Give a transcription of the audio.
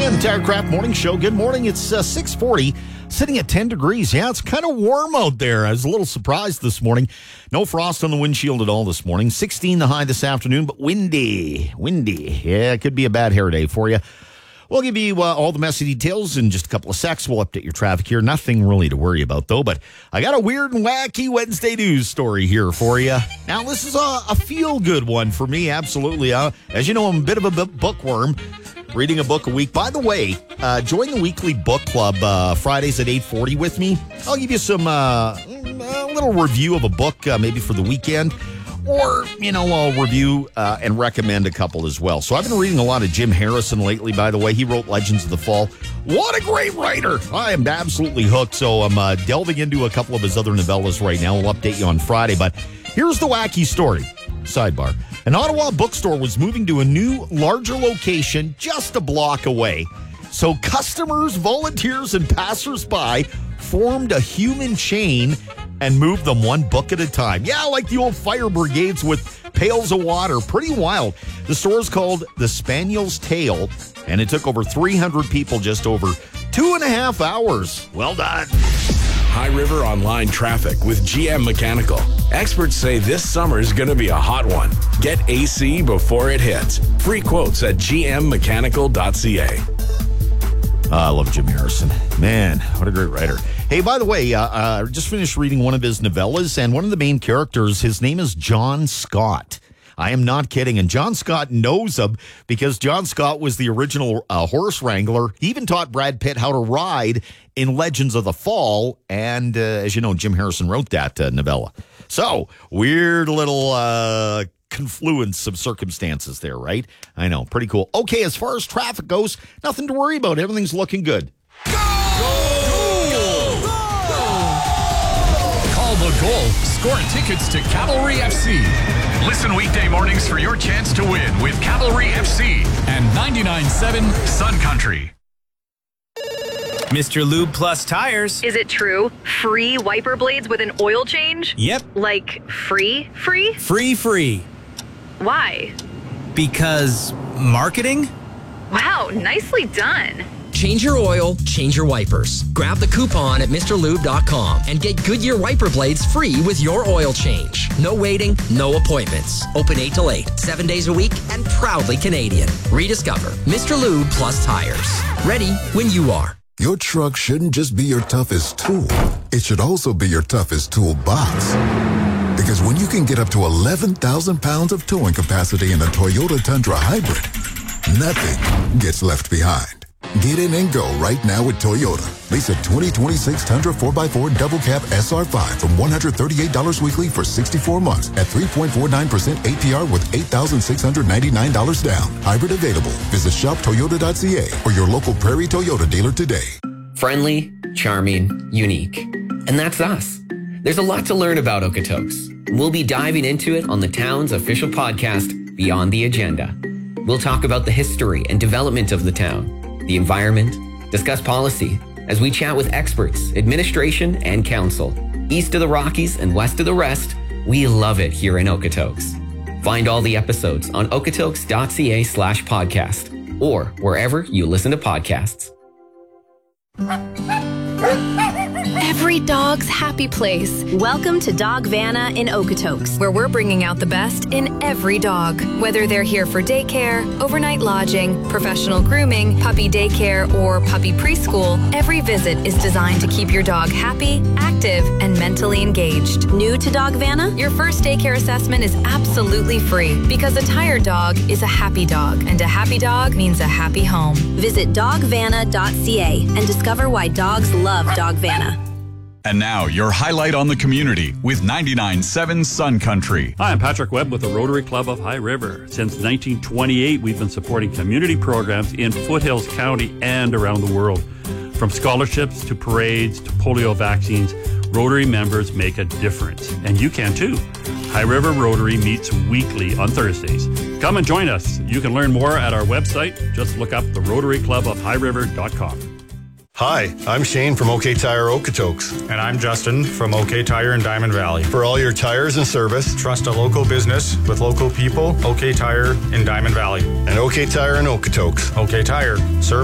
again, the Tirecraft Morning Show. Good morning. It's 6:40, sitting at 10 degrees. Yeah, it's kind of warm out there. I was a little surprised this morning. No frost on the windshield at all this morning. 16 the high this afternoon, but windy. Yeah, it could be a bad hair day for you. We'll give you all the messy details in just a couple of secs. We'll update your traffic here. Nothing really to worry about, though. But I got a weird and wacky Wednesday news story here for you. Now, this is a feel-good one for me, absolutely. As you know, I'm a bit of a bookworm, reading a book a week. By the way, join the weekly book club Fridays at 8:40 with me. I'll give you some a little review of a book maybe for the weekend. Or, I'll review and recommend a couple as well. So I've been reading a lot of Jim Harrison lately, by the way. He wrote Legends of the Fall. What a great writer. I am absolutely hooked. So I'm delving into a couple of his other novellas right now. We'll update you on Friday. But here's the wacky story. Sidebar. An Ottawa bookstore was moving to a new, larger location just a block away. So customers, volunteers, and passersby formed a human chain and moved them one book at a time. Yeah, like the old fire brigades with pails of water. Pretty wild. The store is called The Spaniel's Tale, and it took over 300 people just over 2.5 hours. Well done. High River Online traffic with GM Mechanical. Experts say this summer is going to be a hot one. Get AC before it hits. Free quotes at gmmechanical.ca. I love Jim Harrison. Man, what a great writer. Hey, by the way, I just finished reading one of his novellas, and one of the main characters, his name is John Scott. I am not kidding. And John Scott knows him because John Scott was the original horse wrangler. He even taught Brad Pitt how to ride in Legends of the Fall. And as you know, Jim Harrison wrote that novella. So, weird little confluence of circumstances there, right? I know. Pretty cool. Okay, as far as traffic goes, nothing to worry about. Everything's looking good. Go! Call the goal. Score tickets to Cavalry FC. Listen weekday mornings for your chance to win with Cavalry FC and 99.7 Sun Country. Mr. Lube Plus Tires. Is it true? Free wiper blades with an oil change? Yep. Like free? Free. Why? Because marketing? Wow, nicely done. Change your oil, change your wipers. Grab the coupon at MrLube.com and get Goodyear wiper blades free with your oil change. No waiting, no appointments. Open 8 till 8, 7 days a week, and proudly Canadian. Rediscover Mr. Lube Plus Tires. Ready when you are. Your truck shouldn't just be your toughest tool. It should also be your toughest toolbox. Because when you can get up to 11,000 pounds of towing capacity in a Toyota Tundra Hybrid, nothing gets left behind. Get in and go right now with Toyota. Lease a 2026 Tundra 4x4 Double Cab SR5 from $138 weekly for 64 months at 3.49% APR with $8,699 down. Hybrid available. Visit shoptoyota.ca or your local Prairie Toyota dealer today. Friendly, charming, unique. And that's us. There's a lot to learn about Okotoks. We'll be diving into it on the town's official podcast, Beyond the Agenda. We'll talk about the history and development of the town, the environment, discuss policy, as we chat with experts, administration, and council. East of the Rockies and west of the rest, we love it here in Okotoks. Find all the episodes on okotoks.ca/podcast or wherever you listen to podcasts. Every dog's happy place. Welcome to Dog Vanna in Okotoks, where we're bringing out the best in every dog. Whether they're here for daycare, overnight lodging, professional grooming, puppy daycare, or puppy preschool, every visit is designed to keep your dog happy, active, and mentally engaged. New to Dog Vanna? Your first daycare assessment is absolutely free because a tired dog is a happy dog, and a happy dog means a happy home. Visit dogvanna.ca and discover why dogs love Dog Vanna. And now, your highlight on the community with 99.7 Sun Country. Hi, I'm Patrick Webb with the Rotary Club of High River. Since 1928, we've been supporting community programs in Foothills County and around the world. From scholarships to parades to polio vaccines, Rotary members make a difference. And you can too. High River Rotary meets weekly on Thursdays. Come and join us. You can learn more at our website. Just look up the Rotary Club of HighRiver.com. Hi, I'm Shane from OK Tire Okotoks. And I'm Justin from OK Tire in Diamond Valley. For all your tires and service, trust a local business with local people. OK Tire in Diamond Valley. And OK Tire in Okotoks. OK Tire, service